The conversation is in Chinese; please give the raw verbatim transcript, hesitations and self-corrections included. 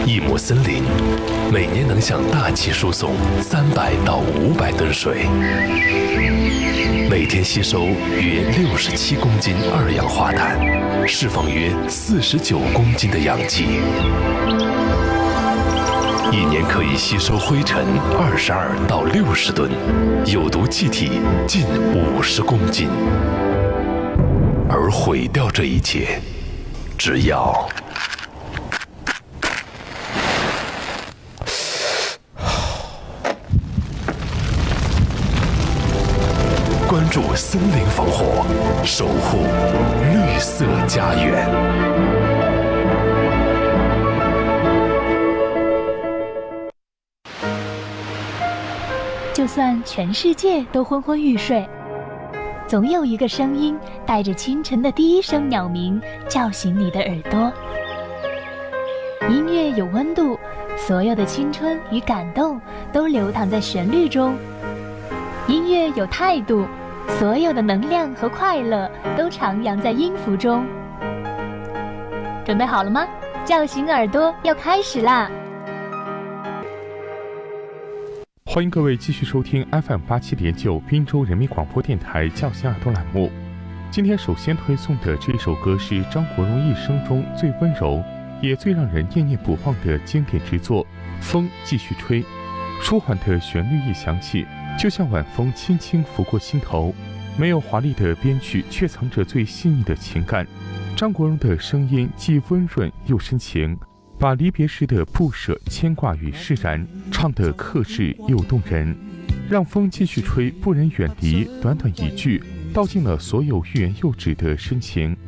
一亩森林每年能向大气输送三百到五百吨水，每天吸收约六十七公斤二氧化碳，释放约四十九公斤的氧气，一年可以吸收灰尘二十二到六十吨，有毒气体近五十公斤。而毁掉这一切，只要关注森林防火，守护绿色家园。 就算全世界都昏昏欲睡，总有一个声音带着清晨的第一声鸟鸣叫醒你的耳朵。音乐有温度，所有的青春与感动都流淌在旋律中。音乐有态度，所有的能量和快乐都徜徉在音符中。准备好了吗？叫醒耳朵要开始啦！ 欢迎各位继续收听 F M 八七点九滨州人民广播电台叫醒耳朵栏目。今天首先推送的这首歌是张国荣一生中最温柔也最让人念念不忘的经典之作《风继续吹》。舒缓的旋律一响起，就像晚风轻轻拂过心头，没有华丽的编曲，却藏着最细腻的情感。张国荣的声音既温润又深情，把离别时的不舍、牵挂与释然唱得克制又动人。让风继续吹，不忍远离，短短一句道尽了所有欲言又止的深情。